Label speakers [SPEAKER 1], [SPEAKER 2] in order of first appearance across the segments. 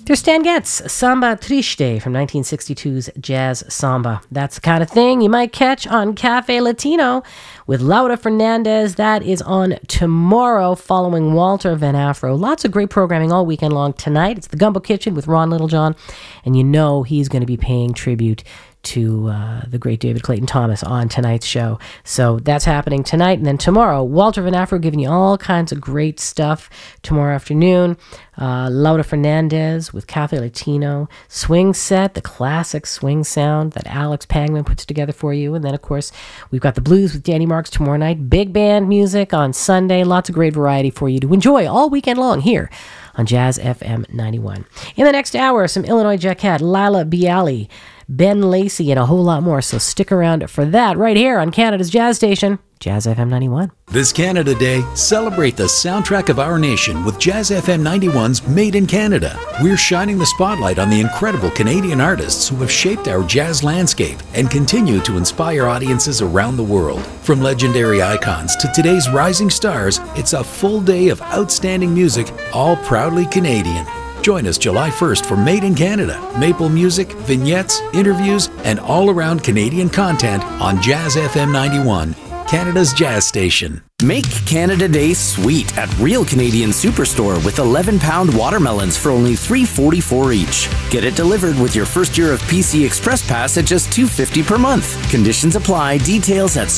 [SPEAKER 1] There's Stan Getz, Samba Triste from 1962's Jazz Samba. That's the kind of thing you might catch on Cafe Latino with Laura Fernandez. That is on tomorrow following Walter Van Afro. Lots of great programming all weekend long tonight. It's the Gumbo Kitchen with Ron Littlejohn, and you know he's going to be paying tribute to the great David Clayton Thomas on tonight's show. So that's happening tonight. And then tomorrow, Walter Van Afro giving you all kinds of great stuff tomorrow afternoon. Laura Fernandez with Cafe Latino. Swing set, the classic swing sound that Alex Pangman puts together for you. And then, of course, we've got the blues with Danny Marks tomorrow night. Big band music on Sunday. Lots of great variety for you to enjoy all weekend long here on Jazz FM 91. In the next hour, some Illinois Jacquette, Lila Bialy, Ben Lacey, and a whole lot more. So stick around for that right here on Canada's Jazz Station, Jazz FM 91.
[SPEAKER 2] This Canada Day, celebrate the soundtrack of our nation with Jazz FM 91's Made in Canada. We're shining the spotlight on the incredible Canadian artists who have shaped our jazz landscape and continue to inspire audiences around the world. From legendary icons to today's rising stars, it's a full day of outstanding music, all proudly Canadian. Join us July 1st for Made in Canada, maple music, vignettes, interviews, and all-around Canadian content on Jazz FM 91, Canada's jazz station.
[SPEAKER 3] Make Canada Day sweet at Real Canadian Superstore with 11-pound watermelons for only $3.44 each. Get it delivered with your first year of PC Express Pass at just $2.50 per month. Conditions apply. Details at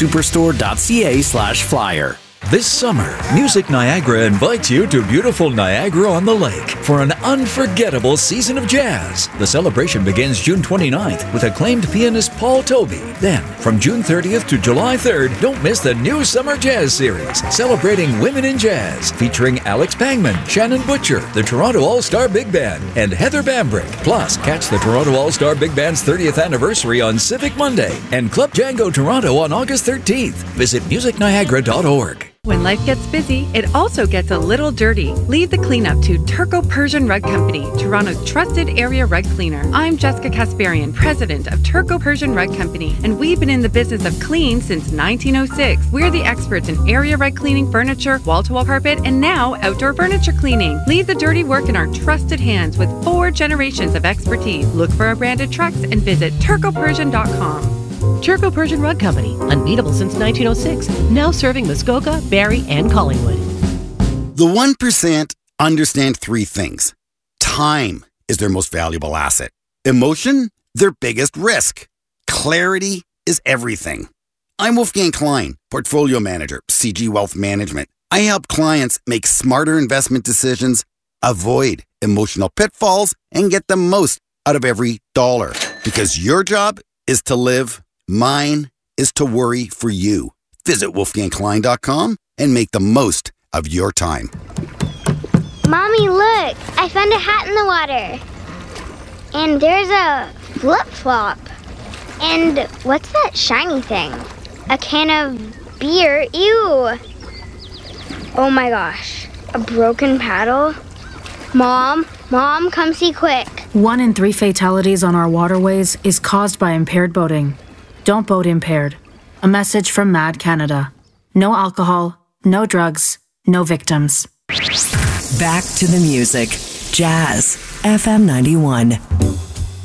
[SPEAKER 3] superstore.ca/flyer.
[SPEAKER 4] This summer, Music Niagara invites you to beautiful Niagara-on-the-Lake for an unforgettable season of jazz. The celebration begins June 29th with acclaimed pianist Paul Toby. Then, from June 30th to July 3rd, don't miss the new Summer Jazz Series, celebrating women in jazz, featuring Alex Pangman, Shannon Butcher, the Toronto All-Star Big Band, and Heather Bambrick. Plus, catch the Toronto All-Star Big Band's 30th anniversary on Civic Monday and Club Django Toronto on August 13th. Visit musicniagara.org.
[SPEAKER 5] When life gets busy, it also gets a little dirty. Leave the cleanup to Turco Persian Rug Company, Toronto's trusted area rug cleaner. I'm Jessica Kasparian, president of Turco Persian Rug Company, and we've been in the business of clean since 1906. We're the experts in area rug cleaning, furniture, wall-to-wall carpet, and now outdoor furniture cleaning. Leave the dirty work in our trusted hands with 4 generations of expertise. Look for our branded trucks and visit turcopersian.com.
[SPEAKER 1] Turco Persian Rug Company, unbeatable since 1906, now serving Muskoka, Barrie, and Collingwood.
[SPEAKER 6] The 1% understand 3 things. Time is their most valuable asset. Emotion, their biggest risk. Clarity is everything. I'm Wolfgang Klein, Portfolio Manager, CG Wealth Management. I help clients make smarter investment decisions, avoid emotional pitfalls, and get the most out of every dollar. Because your job is to live. Mine is to worry for you. Visit wolfgangklein.com and make the most of your time.
[SPEAKER 7] Mommy, look! I found a hat in the water. And there's a flip-flop. And what's that shiny thing? A can of beer. Ew! Oh my gosh. A broken paddle? Mom, come see quick.
[SPEAKER 8] 1 in 3 fatalities on our waterways is caused by impaired boating. Don't boat impaired. A message from MAD Canada. No alcohol, no drugs, no victims.
[SPEAKER 9] Back to the music. Jazz FM 91.